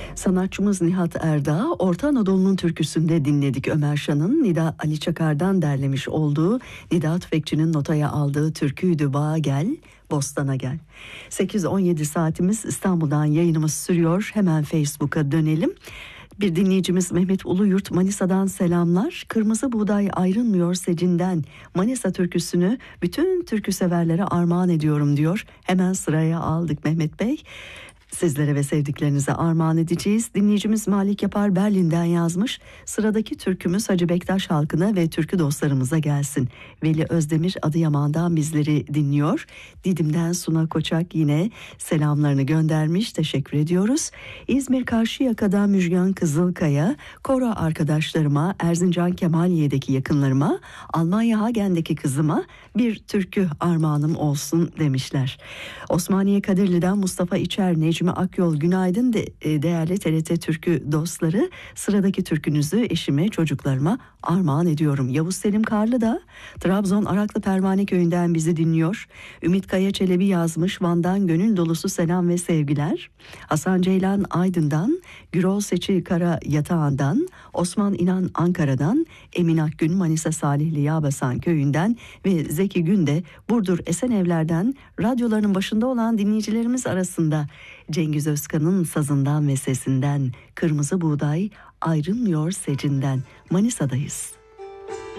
Sanatçımız Nihat Erdağ, Orta Anadolu'nun türküsünde dinledik. Ömer Şan'ın Nida Ali Çakar'dan derlemiş olduğu, Nida Tüfekçi'nin notaya aldığı türküydü. Bağa gel, bostana gel. 8-17 saatimiz, İstanbul'dan yayınımız sürüyor. Hemen Facebook'a dönelim. Bir dinleyicimiz Mehmet Uluyurt Manisa'dan selamlar. Kırmızı buğday ayrılmıyor secinden Manisa türküsünü bütün türkü severlere armağan ediyorum diyor. Hemen sıraya aldık Mehmet Bey. Sizlere ve sevdiklerinize armağan edeceğiz. Dinleyicimiz Malik Yapar Berlin'den yazmış. Sıradaki türkümüz Hacı Bektaş halkına ve türkü dostlarımıza gelsin. Veli Özdemir Adıyaman'dan bizleri dinliyor. Didim'den Suna Koçak yine selamlarını göndermiş. Teşekkür ediyoruz. İzmir Karşıyaka'dan Müjgan Kızılkaya, koro arkadaşlarıma, Erzincan Kemaliye'deki yakınlarıma, Almanya Hagen'deki kızıma bir türkü armağanım olsun demişler. Osmaniye Kadirli'den Mustafa İçer, Necmi Akyol, günaydın değerli TRT Türkü dostları. Sıradaki türkünüzü eşime, çocuklarıma armağan ediyorum. Yavuz Selim Karlı da Trabzon Araklı Pervane Köyü'nden bizi dinliyor. Ümit Kaya Çelebi yazmış. Van'dan gönül dolusu selam ve sevgiler. Hasan Ceylan Aydın'dan, Gürol Seçi Kara Yatağı'ndan, Osman İnan Ankara'dan, Emin Akgün Manisa Salihli Yağbasan Köyü'nden ve Zeki Gün de Burdur Esenevler'den radyoların başında olan dinleyicilerimiz arasında. Cengiz Özkan'ın sazından ve sesinden, Kırmızı Buğday ayrılmıyor secinden. Manisa'dayız.